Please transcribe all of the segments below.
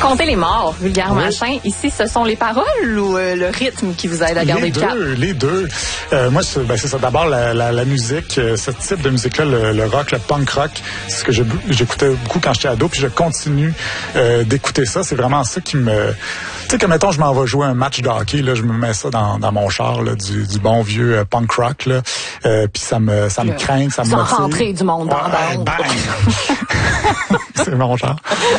Comptez les morts, vulgaire machin. Ici, ce sont les paroles ou le rythme qui vous aide à garder le cap? Les deux. Moi, c'est ça. D'abord, la musique, ce type de musique-là, le rock, le punk rock, c'est ce que j'écoutais beaucoup quand j'étais ado, puis je continue d'écouter ça. C'est vraiment ça qui me... Tu sais, comme mettons, je m'en vais jouer un match de hockey, là, je me mets ça dans mon char, là, du bon vieux punk rock, là, puis ça me craint, ça me motive. Sans rentrer du monde dans la bande. C'est mon genre.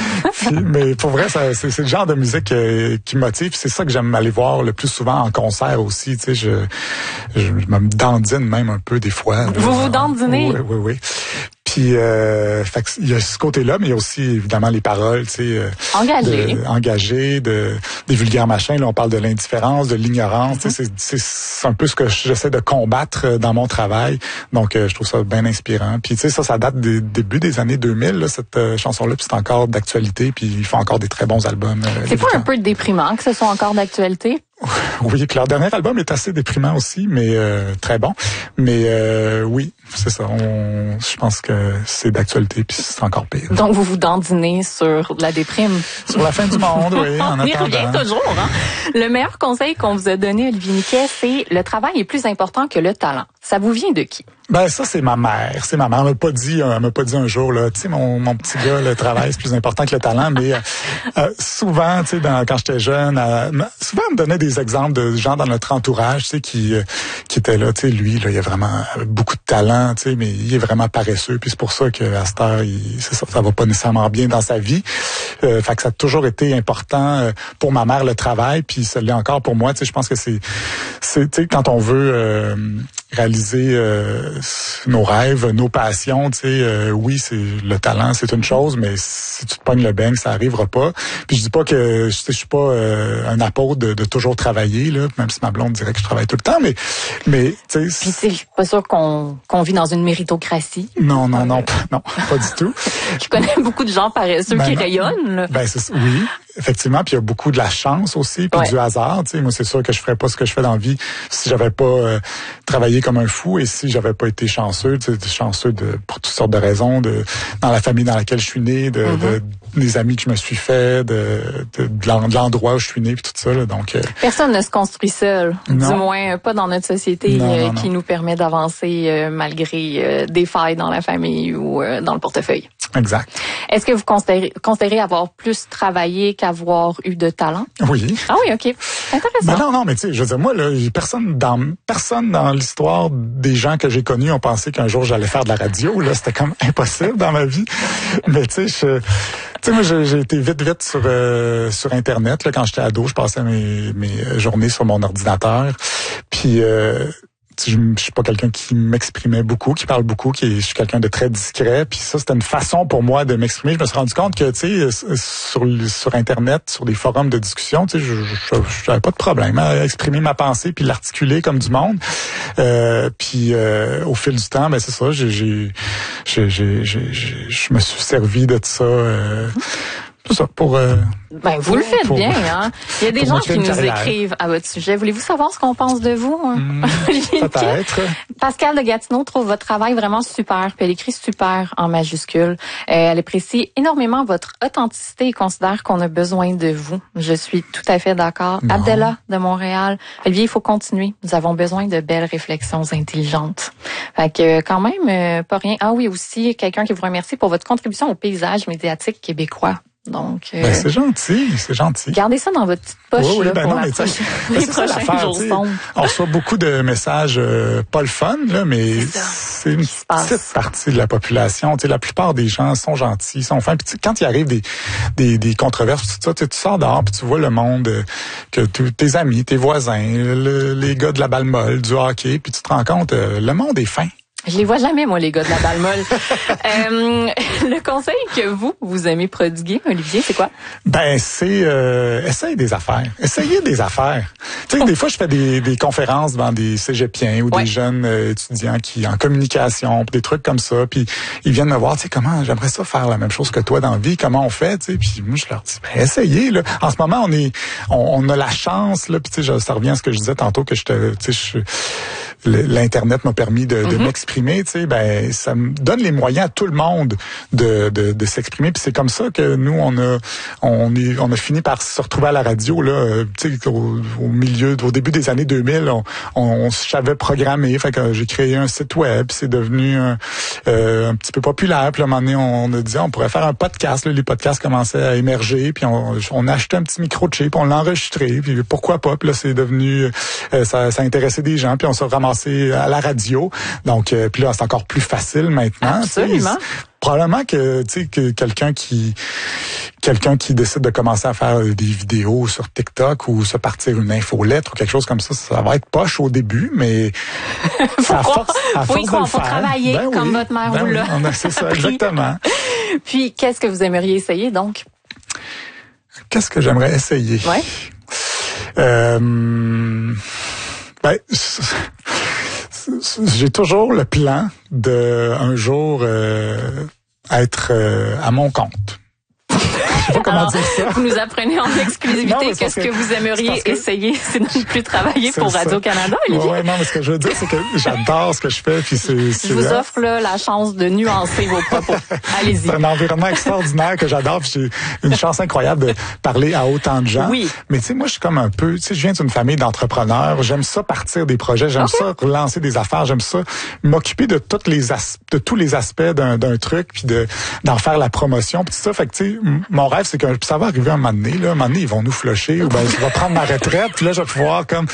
Mais pour vrai, c'est le genre de musique qui me motive. C'est ça que j'aime aller voir le plus souvent en concert aussi. Tu sais, je me dandine même un peu des fois. Vous dandinez? Oui. Puis, fait il y a ce côté-là, mais il y a aussi évidemment les paroles, tu sais, engagées, des vulgaires machins. Là, on parle de l'indifférence, de l'ignorance. Tu sais, c'est un peu ce que j'essaie de combattre dans mon travail. Donc, je trouve ça bien inspirant. Puis, tu sais, ça date des débuts des années 2000. Là, cette chanson-là, puis c'est encore d'actualité. Puis, ils font encore des très bons albums. C'est pas un peu déprimant que ce soit encore d'actualité? Oui, que leur dernier album est assez déprimant aussi, mais très bon. Mais oui, c'est ça. Je pense que c'est d'actualité, puis c'est encore pire. Donc, vous vous dandinez sur la déprime. Sur la fin du monde, oui, en attendant. On y revient toujours, hein? Le meilleur conseil qu'on vous a donné, Olivier Niquet, c'est le travail est plus important que le talent. Ça vous vient de qui? Ben ça, c'est ma mère. Elle m'a pas dit un jour, là, tu sais, mon petit gars, le travail, c'est plus important que le talent. Mais souvent, tu sais, quand j'étais jeune, souvent elle me donnait des exemples de gens dans notre entourage, tu sais, qui étaient là, tu sais, lui, là, il a vraiment beaucoup de talent, tu sais, mais il est vraiment paresseux. Puis c'est pour ça que à cette heure, ça va pas nécessairement bien dans sa vie. Fait que ça a toujours été important pour ma mère le travail, puis ça l'est encore pour moi. Tu sais, je pense que c'est tu sais, quand on veut réaliser nos rêves, nos passions, tu sais, oui, c'est le talent, c'est une chose, mais si tu te pognes le beigne, ça arrivera pas. Puis je dis pas que je suis pas un apôtre de toujours travailler là, même si ma blonde dirait que je travaille tout le temps, mais tu sais. Puis c'est pas sûr qu'on vit dans une méritocratie. Non, pas du tout. Je connais beaucoup de gens paresseux qui rayonnent. Là. Ben oui. Effectivement, puis il y a beaucoup de la chance aussi, puis du hasard. Tu sais, moi, c'est sûr que je ferais pas ce que je fais dans la vie si j'avais pas travaillé comme un fou et si j'avais pas été chanceux. Tu sais, chanceux pour toutes sortes de raisons, dans la famille dans laquelle je suis né, des amis que je me suis fait, de l'endroit où je suis né, puis tout ça. Là, donc personne ne se construit seul, non. Du moins pas dans notre société non. qui nous permet d'avancer malgré des failles dans la famille ou dans le portefeuille. Exact. Est-ce que vous considérez avoir plus travaillé qu'avoir eu de talent? Oui. Ah oui, OK. Intéressant. Ben non, mais tu sais, je veux dire, moi, là, personne dans l'histoire des gens que j'ai connus ont pensé qu'un jour j'allais faire de la radio. Là, c'était comme impossible dans ma vie. Mais tu sais, moi, j'ai été vite sur Internet. Là, quand j'étais ado, je passais mes journées sur mon ordinateur. Puis je suis pas quelqu'un qui m'exprimait beaucoup, qui parle beaucoup, je suis quelqu'un de très discret. Puis ça, c'était une façon pour moi de m'exprimer. Je me suis rendu compte que, tu sais, sur Internet, sur des forums de discussion, tu sais, je n'avais pas de problème à exprimer ma pensée puis l'articuler comme du monde. Puis au fil du temps, ben c'est ça, je me suis servi de ça. Tout ça pour... Ben, vous le faites bien, hein. Il y a des gens qui nous écrivent à votre sujet. Voulez-vous savoir ce qu'on pense de vous? Hein? Peut-être. Pascal de Gatineau trouve votre travail vraiment super. Puis elle écrit super en majuscule. Elle apprécie énormément votre authenticité et considère qu'on a besoin de vous. Je suis tout à fait d'accord. Non. Abdallah de Montréal. Olivier, il faut continuer. Nous avons besoin de belles réflexions intelligentes. Fait que quand même, pas rien. Ah oui, aussi, quelqu'un qui vous remercie pour votre contribution au paysage médiatique québécois. Donc, ben, c'est gentil. Gardez ça dans votre petite poche oui, là, ben pour non, mais les prochains jours sombres. On reçoit beaucoup de messages pas le fun, là, mais c'est une petite partie de la population. Tu sais, la plupart des gens sont gentils, sont fins. Puis quand il arrive des controverses, tout ça, tu sors dehors puis tu vois le monde, que tes amis, tes voisins, les gars de la balle molle, du hockey, puis tu te rends compte, le monde est fin. Je les vois jamais, moi, les gars de la balle molle. Le conseil que vous aimez prodiguer, Olivier, c'est quoi? Ben, c'est essaye des affaires. Essayez des affaires. Tu sais, des fois, je fais des conférences devant des cégepiens ou des jeunes étudiants qui en communication, des trucs comme ça. Puis ils viennent me voir, tu sais, comment j'aimerais ça faire la même chose que toi dans la vie. Comment on fait, tu sais. Puis moi, je leur dis, ben, essayez. Là. En ce moment, on a la chance. Là. Puis tu sais, ça revient à ce que je disais tantôt que l'Internet m'a permis de m'exprimer s'exprimer, tu sais, ben ça me donne les moyens à tout le monde de s'exprimer. Puis c'est comme ça que nous on a fini par se retrouver à la radio là, tu sais, au début des années 2000, on savait programmer. Fait que j'ai créé un site web, c'est devenu un petit peu populaire. Puis à un moment donné, on a dit on pourrait faire un podcast. Là, les podcasts commençaient à émerger. Puis on a acheté un petit microchip, on l'a enregistré. Puis pourquoi pas. Puis là, c'est devenu ça intéressait des gens. Puis on s'est ramassé à la radio. Donc puis là, c'est encore plus facile maintenant. Absolument. Probablement que tu sais que quelqu'un qui décide de commencer à faire des vidéos sur TikTok ou se partir une infolettre ou quelque chose comme ça va être poche au début, mais faut travailler comme votre mère vous l'a. C'est ça, exactement. Puis, qu'est-ce que vous aimeriez essayer, donc? Qu'est-ce que j'aimerais essayer? Ouais. J'ai toujours le plan de un jour être à mon compte. Je sais pas comment dire ça. Vous nous apprenez en exclusivité qu'est-ce que vous aimeriez essayer, c'est de ne plus travailler pour Radio-Canada, Olivier. Ouais, non, mais ce que je veux dire, c'est que j'adore ce que je fais. Puis je vous offre là la chance de nuancer vos propos. Allez-y. C'est un environnement extraordinaire que j'adore. Puis j'ai une chance incroyable de parler à autant de gens. Oui. Mais tu sais, moi, je suis comme un peu, tu sais, je viens d'une famille d'entrepreneurs. J'aime ça partir des projets. J'aime ça relancer des affaires. J'aime ça m'occuper de tous les aspects d'un truc, puis d'en faire la promotion. Puis tout ça, fait que tu sais, mon rêve, c'est que ça va arriver un moment donné, là. Un moment donné, ils vont nous flusher, ou ben je vais prendre ma retraite, puis là, je vais pouvoir comme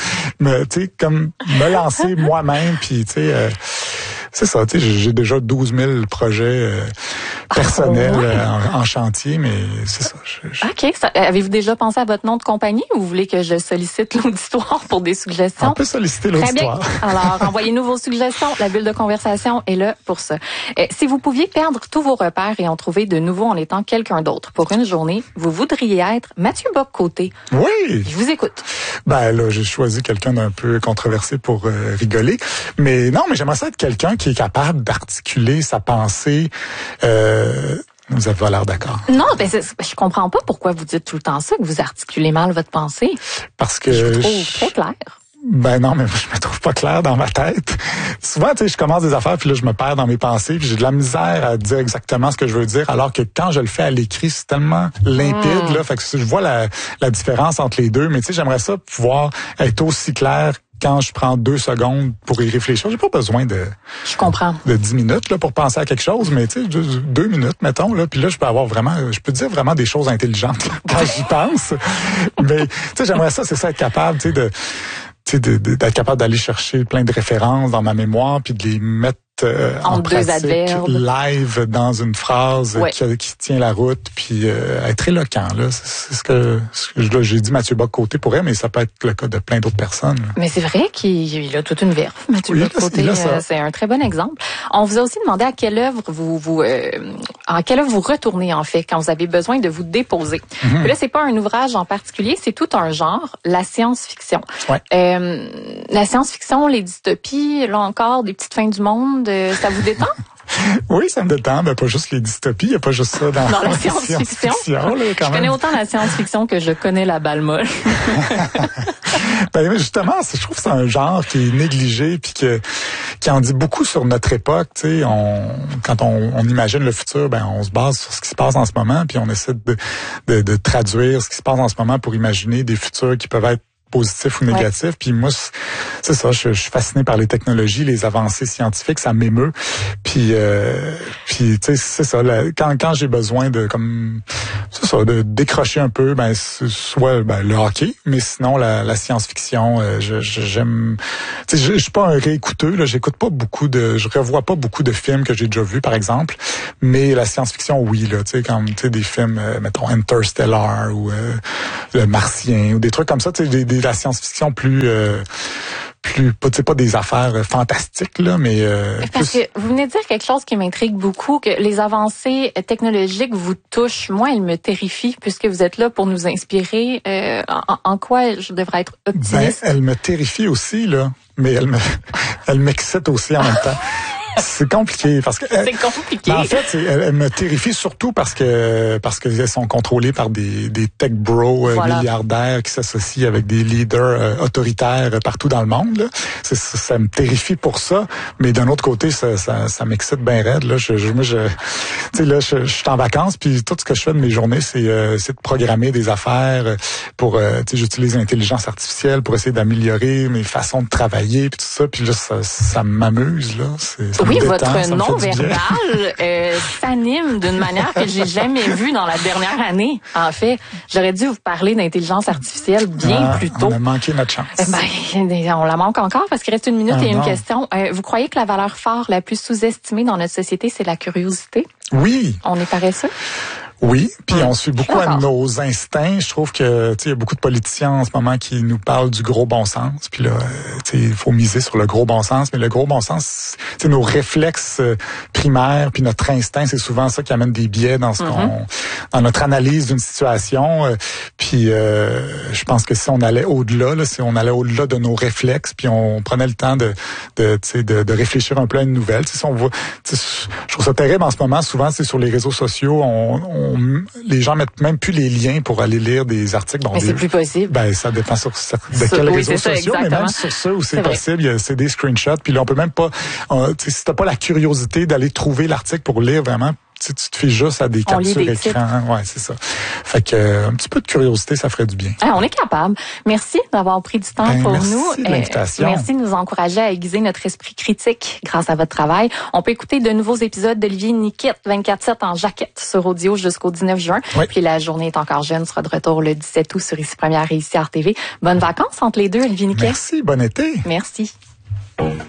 me lancer moi-même, puis tu sais, c'est ça, tu sais, j'ai déjà 12 000 projets personnels en chantier, mais c'est ça. OK. Avez-vous déjà pensé à votre nom de compagnie ou vous voulez que je sollicite l'auditoire pour des suggestions? On peut solliciter l'auditoire. Très bien. Alors, envoyez-nous vos suggestions. La bulle de conversation est là pour ça. Si vous pouviez perdre tous vos repères et en trouver de nouveaux en étant quelqu'un d'autre pour une journée, vous voudriez être Mathieu Bock-Côté. Oui! Je vous écoute. Ben là, j'ai choisi quelqu'un d'un peu controversé pour rigoler. Mais non, mais j'aimerais ça être quelqu'un qui est capable d'articuler sa pensée. Vous avez pas l'air d'accord. Non, ben je comprends pas pourquoi vous dites tout le temps ça, que vous articulez mal votre pensée. Parce que je vous trouve très clair. Ben non, mais je me trouve pas clair dans ma tête. Souvent, tu sais, je commence des affaires, puis là, je me perds dans mes pensées, puis j'ai de la misère à dire exactement ce que je veux dire, alors que quand je le fais à l'écrit, c'est tellement limpide, là, fait que je vois la différence entre les deux, mais tu sais, j'aimerais ça pouvoir être aussi clair quand je prends 2 secondes pour y réfléchir. J'ai pas besoin de 10 minutes là pour penser à quelque chose, mais tu sais, 2 minutes, mettons, là, puis là, je peux dire vraiment des choses intelligentes là, quand j'y pense. Mais tu sais, j'aimerais ça, c'est ça, être capable, tu sais, d'être capable d'aller chercher plein de références dans ma mémoire, puis de les mettre en pratique, live dans une phrase qui tient la route, puis être éloquent. Là, c'est ce que j'ai dit Mathieu Bock-Côté pourrait, mais ça peut être le cas de plein d'autres personnes. Là. Mais c'est vrai qu'il a toute une verve. Mathieu Bock-Côté, c'est un très bon exemple. On vous a aussi demandé à quelle œuvre à quelle œuvre vous retournez en fait quand vous avez besoin de vous déposer. Mm-hmm. Là, c'est pas un ouvrage en particulier, c'est tout un genre, la science-fiction. Ouais. La science-fiction, les dystopies, là encore, des petites fins du monde. Ça vous détend? Oui, ça me détend. Ben, pas juste les dystopies. Il n'y a pas juste ça dans la science-fiction. Je connais autant la science-fiction que je connais la balle molle. Ben, justement, je trouve que c'est un genre qui est négligé puis qui en dit beaucoup sur notre époque. Tu sais, quand on imagine le futur, ben on se base sur ce qui se passe en ce moment puis on essaie de traduire ce qui se passe en ce moment pour imaginer des futurs qui peuvent être positif ou négatif. Ouais. Puis moi, c'est ça, je suis fasciné par les technologies, les avancées scientifiques, ça m'émeut. Puis tu sais, c'est ça, quand j'ai besoin de de décrocher un peu, ben soit le hockey, mais sinon la science-fiction, j'aime. Tu sais, je suis pas un réécouteux, là, je revois pas beaucoup de films que j'ai déjà vus, par exemple, mais la science-fiction, oui, là, tu sais, comme des films, mettons Interstellar ou Le Martien ou des trucs comme ça, tu sais, la science-fiction plus pas des affaires fantastiques là, mais parce que vous venez de dire quelque chose qui m'intrigue beaucoup, que les avancées technologiques vous touchent. Moi, elles me terrifient puisque vous êtes là pour nous inspirer. En quoi je devrais être optimiste? Ben, elle me terrifie aussi là, mais elle m'excite aussi en même temps. C'est compliqué parce que c'est compliqué. En fait, elle me terrifie surtout parce que elles sont contrôlées par des tech bros milliardaires qui s'associent avec des leaders autoritaires partout dans le monde. Là. Ça me terrifie pour ça, mais d'un autre côté, ça m'excite bien raide. Là, je suis en vacances, puis tout ce que je fais de mes journées, c'est de programmer des affaires pour, j'utilise l'intelligence artificielle pour essayer d'améliorer mes façons de travailler, puis tout ça. Puis là, ça m'amuse là. Oui, votre non-verbal s'anime d'une manière que j'ai jamais vue dans la dernière année. En fait, j'aurais dû vous parler d'intelligence artificielle bien plus tôt. On a manqué notre chance. On la manque encore parce qu'il reste une minute et une question. Vous croyez que la valeur phare la plus sous-estimée dans notre société, c'est la curiosité? Oui. On est paresseux? Oui, puis on suit beaucoup à nos instincts. Je trouve que il y a beaucoup de politiciens en ce moment qui nous parlent du gros bon sens. Puis là, il faut miser sur le gros bon sens, mais le gros bon sens, nos réflexes primaires, puis notre instinct, c'est souvent ça qui amène des biais dans ce dans notre analyse d'une situation. Puis je pense que si on allait au-delà, si on allait au-delà de nos réflexes, puis on prenait le temps de réfléchir un peu à une nouvelle. Si on voit, je trouve ça terrible en ce moment. Souvent, sur les réseaux sociaux, les gens mettent même plus les liens pour aller lire des articles. Mais c'est plus possible. Ben, ça dépend de quels réseaux sociaux, mais même sur ça où c'est possible, c'est des screenshots. Puis là, on peut même pas, si t'as pas la curiosité d'aller trouver l'article pour lire vraiment, tu te fais juste à des captures écran. Ouais, c'est ça. Fait que un petit peu de curiosité, ça ferait du bien. On est capable. Merci d'avoir pris du temps pour nous. Merci de l'invitation. Merci de nous encourager à aiguiser notre esprit critique grâce à votre travail. On peut écouter de nouveaux épisodes d'Olivier Niquette, 24/7 en jaquette sur audio jusqu'au 19 juin. Oui. Puis La journée est encore jeune sera de retour le 17 août sur Ici Première et Ici RTV. Bonnes vacances entre les deux, Olivier Niquette. Merci, bon été. Merci.